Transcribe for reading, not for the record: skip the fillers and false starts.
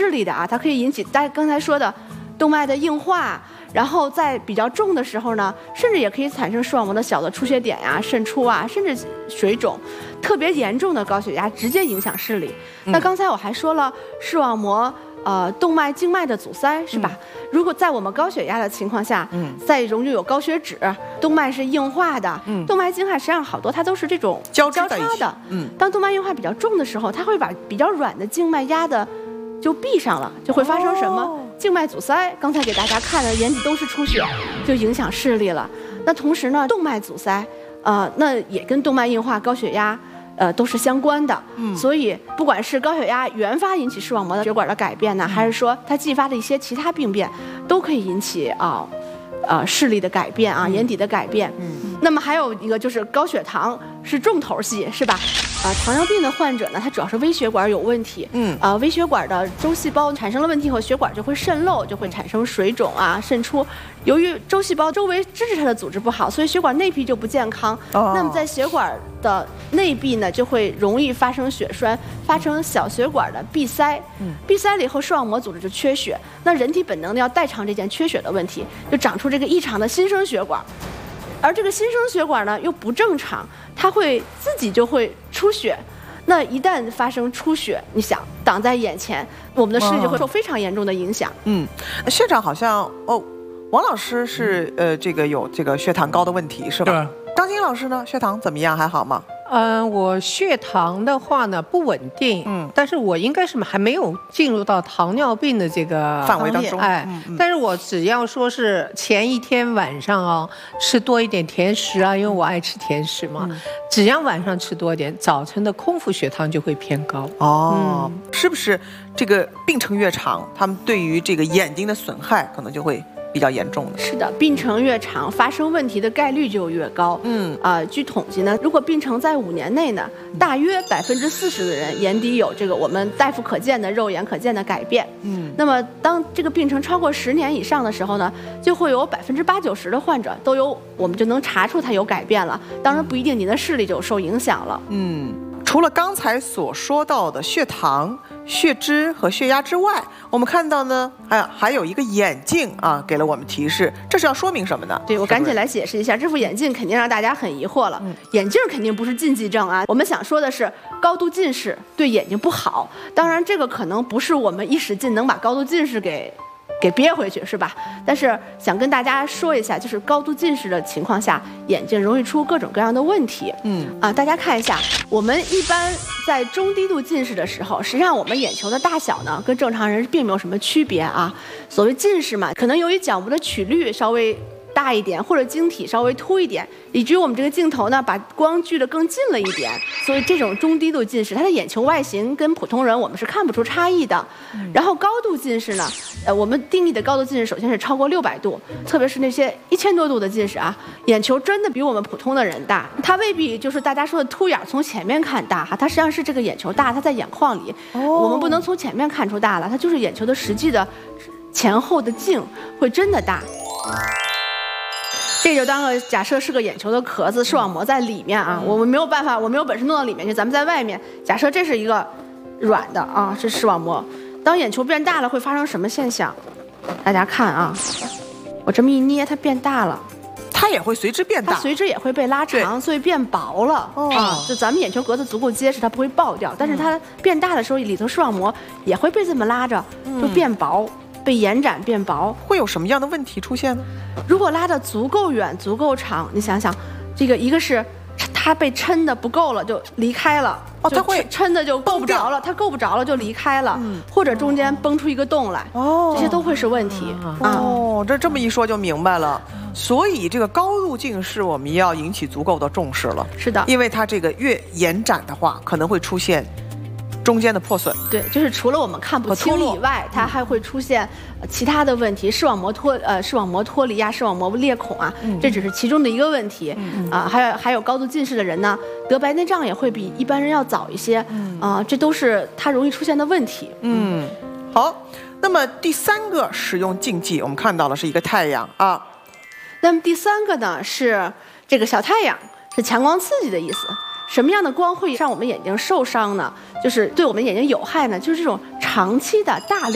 视力的啊，它可以引起大家刚才说的动脉的硬化。然后在比较重的时候呢，甚至也可以产生视网膜的小的出血点呀、渗出啊，甚至水肿。特别严重的高血压直接影响视力。那刚才我还说了，视网膜动脉静脉的阻塞是吧？如果在我们高血压的情况下，再容易有高血脂，动脉是硬化的，动脉静脉实际上好多它都是这种交叉的。当动脉硬化比较重的时候，它会把比较软的静脉压的就闭上了，就会发生什么？静脉阻塞，刚才给大家看的眼底都是出血，就影响视力了。那同时呢，动脉阻塞，那也跟动脉硬化、高血压，都是相关的。所以不管是高血压原发引起视网膜的血管的改变呢，还是说它继发的一些其他病变，都可以引起视力的改变啊，眼底的改变。那么还有一个就是高血糖是重头戏，是吧？糖尿病的患者呢，他主要是微血管有问题。微血管的周细胞产生了问题后，血管就会渗漏，就会产生水肿啊、渗出。由于周细胞周围支持它的组织不好，所以血管内壁就不健康。那么在血管的内壁呢，就会容易发生血栓，发生小血管的闭塞。闭塞了以后，视网膜组织就缺血。那人体本能的要代偿这件缺血的问题，就长出这个异常的新生血管。而这个新生血管呢又不正常，它会自己就会出血。那一旦发生出血，你想挡在眼前，我们的视力就会受非常严重的影响。 现场好像王老师是这个有这个血糖高的问题是吧？对。张晶老师呢，血糖怎么样？还好吗？ 我血糖的话呢不稳定，但是我应该是还没有进入到糖尿病的这个范围当中。 但是我只要说是前一天晚上吃多一点甜食啊，因为我爱吃甜食嘛，只要晚上吃多一点，早晨的空腹血糖就会偏高。 是不是这个病程越长，他们对于这个眼睛的损害可能就会比较严重的？ 是的，病程越长，发生问题的概率就越高。据统计呢，如果病程在5年内呢，大约40%的人眼底有这个我们大夫可见的、肉眼可见的改变。那么当这个病程超过10年以上的时候呢，就会有80%-90%的患者都有，我们就能查出他有改变了。当然不一定您的视力就受影响了。 除了刚才所说到的血糖、血脂和血压之外，我们看到呢，还有一个眼镜啊，给了我们提示，这是要说明什么呢？ 对，我赶紧来解释一下，这副眼镜肯定让大家很疑惑了。眼镜肯定不是禁忌症啊，我们想说的是高度近视对眼睛不好。当然，这个可能不是我们一使劲能把高度近视给憋回去，是吧？但是想跟大家说一下，就是高度近视的情况下，眼睛容易出各种各样的问题。大家看一下，我们一般在中低度近视的时候，实际上我们眼球的大小呢，跟正常人并没有什么区别啊。所谓近视嘛，可能由于角膜的曲率稍微大一点，或者晶体稍微凸一点，以至于我们这个镜头呢把光距得更近了一点，所以这种中低度近视，它的眼球外形跟普通人我们是看不出差异的。然后高度近视呢，我们定义的高度近视首先是超过600度，特别是那些1000多度的近视啊，眼球真的比我们普通的人大，它未必就是大家说的凸眼从前面看大哈，它实际上是这个眼球大，它在眼眶里，我们不能从前面看出大了，它就是眼球的实际的前后的径会真的大。这就当个假设是个眼球的壳子，视网膜在里面啊，我们没有办法，我没有本事弄到里面去，咱们在外面。假设这是一个软的啊，是视网膜。当眼球变大了，会发生什么现象？大家看啊，我这么一捏，它变大了， 它也会随之变大， 它随之也会被拉长，所以变薄了啊。就咱们眼球格子足够结实，它不会爆掉，但是它变大的时候，里头视网膜也会被这么拉着，就变薄。被延展变薄， 会有什么样的问题出现呢？ 如果拉得足够远、足够长，你想想，这个一个是它被抻的不够了，就离开了。 它会抻的就够不着了，它够不着了就离开了，或者中间崩出一个洞来，这些都会是问题。 这么一说就明白了。所以这个高度近视我们要引起足够的重视了。 是的， 因为它这个越延展的话，可能会出现中间的破损。 对，就是除了我们看不清以外，它还会出现其他的问题，视网膜脱离啊，视网膜裂孔啊，这只是其中的一个问题。还有高度近视的人呢，得白内障也会比一般人要早一些。这都是它容易出现的问题。 好，那么第3个使用禁忌，我们看到了是一个太阳啊。 那么第3个呢是这个小太阳，是强光刺激的意思。什么样的光会让我们眼睛受伤呢？就是对我们眼睛有害呢？就是这种长期的大量